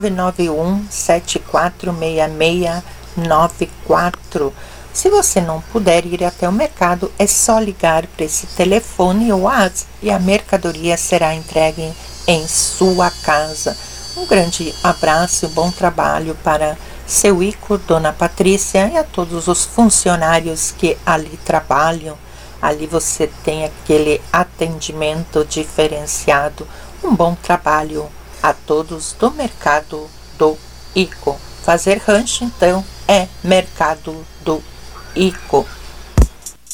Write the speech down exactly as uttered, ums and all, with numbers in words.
nove um sete quatro seis seis nove quatro. Se você não puder ir até o mercado, é só ligar para esse telefone ou WhatsApp e a mercadoria será entregue em sua casa. Um grande abraço e bom trabalho para seu Ico, Dona Patrícia e a todos os funcionários que ali trabalham. Ali você tem aquele atendimento diferenciado. Um bom trabalho a todos do mercado do Ico. Fazer rancho, então, é mercado do Ico.